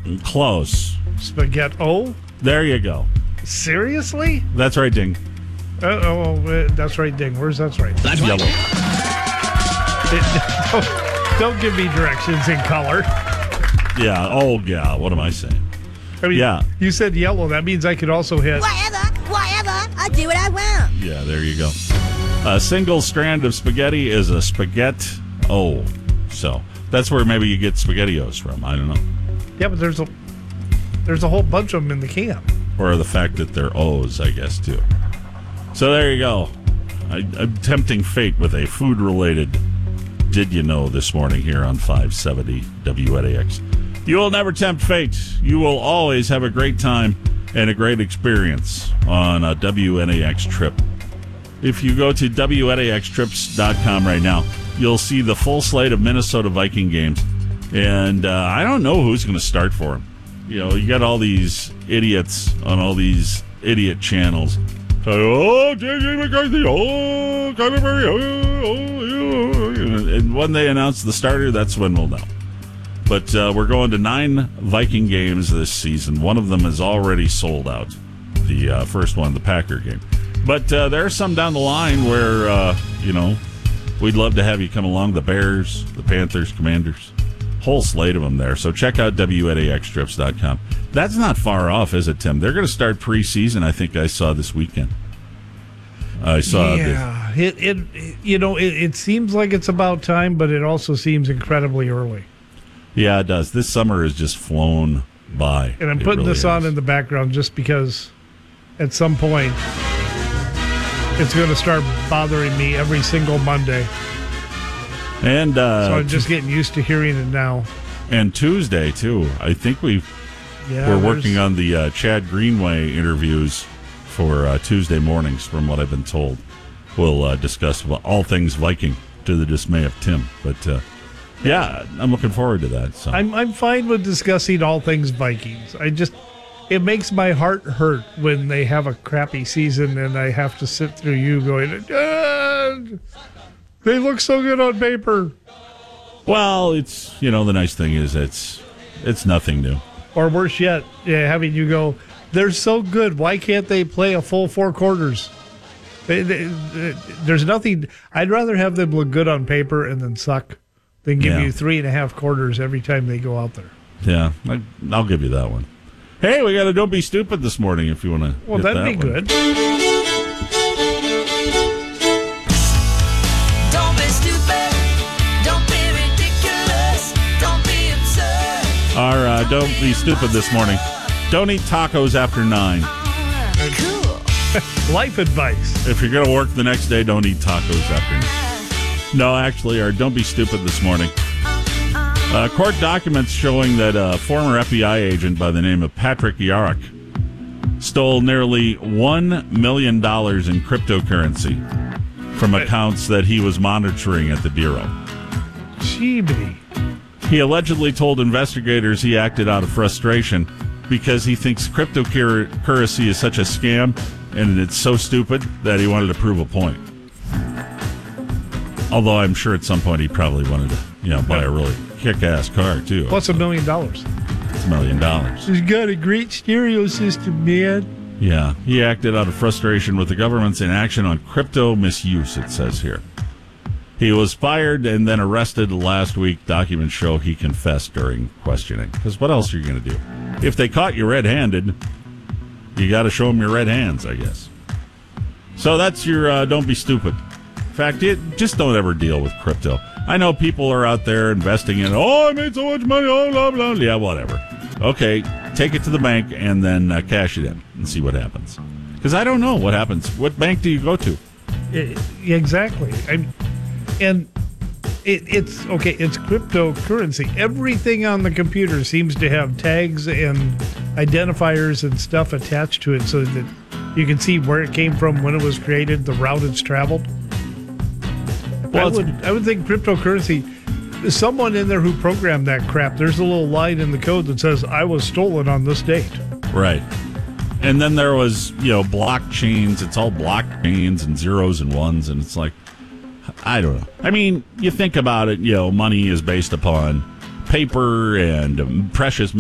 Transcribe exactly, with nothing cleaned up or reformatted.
Close. Spaghetti. Oh, There you go. seriously? That's right, Ding. Uh, oh, uh, that's right, Ding. Where's that's right? That's yellow. don't, don't give me directions in color. Yeah. Oh, yeah. What am I saying? I mean, Yeah. You said yellow. That means I could also hit. Whatever, whatever, I'll do what I want. Yeah, there you go. A single strand of spaghetti is a spaghetti. Oh, so that's where maybe you get SpaghettiOs from. I don't know. Yeah, but there's a there's a whole bunch of them in the can. Or the fact that they're O's, I guess, too. So there you go. I, I'm tempting fate with a food-related Did You Know this morning here on five seventy W N A X. You will never tempt fate. You will always have a great time and a great experience on a W N A X trip. If you go to W N A X trips dot com right now, you'll see the full slate of Minnesota Viking games. And uh, I don't know who's going to start for them. You know, you got all these idiots on all these idiot channels. Oh, J J McCarthy, oh, Kyler Murray, oh, oh, oh. And when they announce the starter, that's when we'll know. But uh, we're going to nine Viking games this season. One of them is already sold out. The uh, first one, the Packer game. But uh, there are some down the line where, uh, you know, we'd love to have you come along. The Bears, the Panthers, Commanders. Whole slate of them there. So check out W N A X trips dot com. That's not far off, is it, Tim? They're going to start preseason, I think I saw this weekend. I saw Yeah, it, it, it you know, it, it seems like it's about time, but it also seems incredibly early. Yeah, it does. This summer has just flown by. And I'm It putting really this on has. in the background just because at some point it's going to start bothering me every single Monday. And uh, So I'm just getting used to hearing it now. and Tuesday too. I think we Yeah, we're there's- working on the uh, Chad Greenway interviews for uh, Tuesday mornings. From what I've been told, we'll uh, discuss all things Viking to the dismay of Tim. But uh, yeah, I'm looking forward to that. So. I'm I'm fine with discussing all things Vikings. I just it makes my heart hurt when they have a crappy season and I have to sit through you going, "Ah, they look so good on paper." Well, it's you know the nice thing is it's it's nothing new. Or worse yet, yeah, having you go, they're so good. Why can't they play a full four quarters? They, they, they, there's nothing. I'd rather have them look good on paper and then suck than give Yeah. you three and a half quarters every time they go out there. Yeah, I, I'll give you that one. Hey, we got a Don't Be Stupid this morning if you want to. Well, that'd be one. good. Don't be stupid. Don't be ridiculous. Don't be absurd. Our uh, Don't Be Stupid this morning. Don't eat tacos after nine. Cool. Life advice. If you're going to work the next day, don't eat tacos after nine. No, actually, our Don't Be Stupid this morning. Uh, court documents showing that a former F B I agent by the name of Patrick Yarrick stole nearly one million dollars in cryptocurrency from accounts that he was monitoring at the Bureau. Jeebity. He allegedly told investigators he acted out of frustration because he thinks cryptocurrency is such a scam and it's so stupid that he wanted to prove a point. Although I'm sure at some point he probably wanted to, you know, buy a really kick-ass car, too. Plus a million dollars. It's a million dollars. He's got a great stereo system, man. Yeah, he acted out of frustration with the government's inaction on crypto misuse, it says here. He was fired and then arrested last week. Documents show he confessed during questioning. Because what else are you going to do? If they caught you red-handed, you got to show them your red hands, I guess. So that's your uh, Don't Be Stupid. In fact, it, just don't ever deal with crypto. I know people are out there investing in, oh, I made so much money, oh, blah, blah. Yeah, whatever. Okay, take it to the bank and then uh, cash it in and see what happens. Because I don't know what happens. What bank do you go to? I- exactly. I'm, and it, it's, okay, it's cryptocurrency. Everything on the computer seems to have tags and identifiers and stuff attached to it so that you can see where it came from, when it was created, the route it's traveled. Well, I it's- would, I would think cryptocurrency, someone in there who programmed that crap, there's a little line in the code that says, I was stolen on this date. Right. And then there was, you know, blockchains. It's all blockchains and zeros and ones. And it's like, I don't know. I mean, you think about it, you know, money is based upon paper and um, precious